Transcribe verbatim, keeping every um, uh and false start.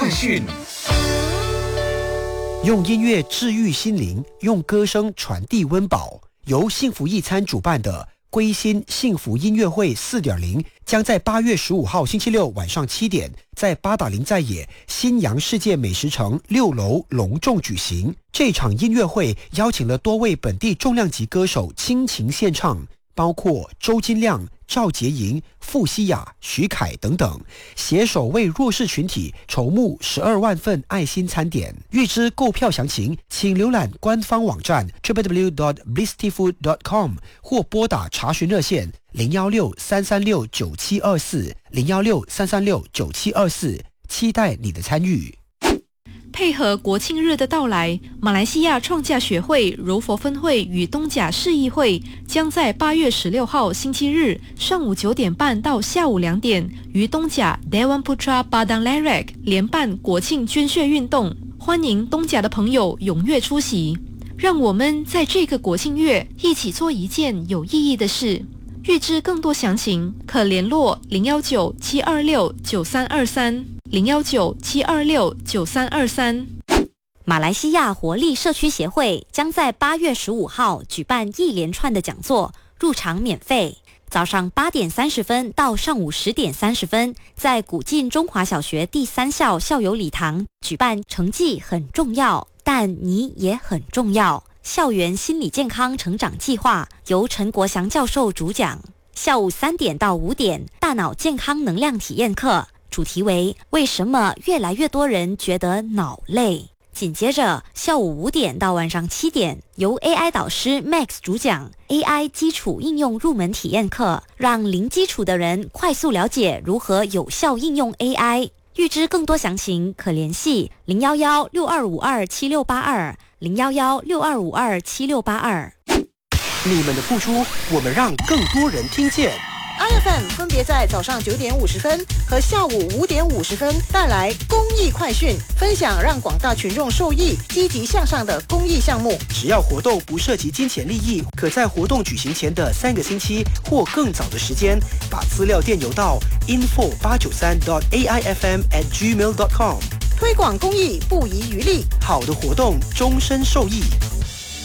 快讯。 用音乐治愈心灵，用歌声传递温饱。由幸福一餐主办的归心幸福音乐会 四点零 将在八月十五号星期六晚上七点，在八达岭在野新阳世界美食城六楼隆重举行。这场音乐会邀请了多位本地重量级歌手倾情献唱，包括周金亮、赵洁莹、傅西雅、徐凯等等，携手为弱势群体筹募十二万份爱心餐点。预知购票详情，请浏览官方网站 double-u double-u double-u dot blistyfood dot com 或拨打查询热线零一六三三六九七二四 零一六三三六九七二四，期待你的参与。 配合国庆日的到来，马来西亚创价学会柔佛分会与东甲市议会将在八月十六号星期日上午九点半到下午两点，于东甲 Dewan Putra Padang Larang 联办国庆捐血运动，欢迎东甲的朋友踊跃出席。让我们在这个国庆月一起做一件有意义的事。预知更多详情，可联络零一九七二六九三二三。零一九七二六九三二三。 马来西亚活力社区协会将在八月十五号举办一连串的讲座，入场免费。早上八点三十分到上午十点三十分，在古晋中华小学第三校校友礼堂举办成绩很重要，但你也很重要校园心理健康成长计划，由陈国祥教授主讲。下午三点到五点，大脑健康能量体验课。主题为为什么越来越多人觉得脑累。紧接着下午五点到晚上七点，由 A I 导师 Max 主讲 A I 基础应用入门体验课，让零基础的人快速了解如何有效应用 A I。 预知更多详情，可联系零一一六二五二七六八二 零一一六二五二七六八二。 你们的付出，我们让更多人听见。 I F M 分别在早上九点五十分和下午五点五十分带来公益快讯，分享让广大群众受益、积极向上的公益项目。 只要活动不涉及金钱利益，可在活动举行前的三个星期或更早的时间，把资料电邮到 info 八九三 dot a i f m at gmail dot com。 推广公益不遗余力， 好的活动终身受益。